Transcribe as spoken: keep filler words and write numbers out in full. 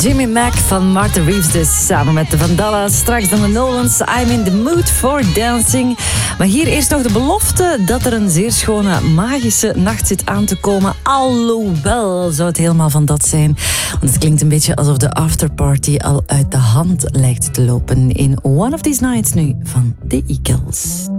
Jimmy Mac van Martha Reeves dus, samen met de Vandellas. Straks dan de Nolans, I'm in the mood for dancing. Maar hier eerst nog de belofte dat er een zeer schone, magische nacht zit aan te komen. Alhoewel zou het helemaal van dat zijn. Want het klinkt een beetje alsof de afterparty al uit de hand lijkt te lopen in One of These Nights nu van The Eagles.